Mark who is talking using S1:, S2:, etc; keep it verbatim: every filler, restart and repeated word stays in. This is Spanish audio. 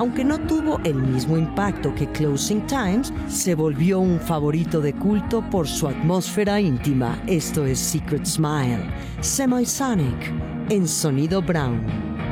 S1: Aunque no tuvo el mismo impacto que Closing Times, se volvió un favorito de culto por su atmósfera íntima. Esto es Secret Smile, Semisonic, en Sonido Brown.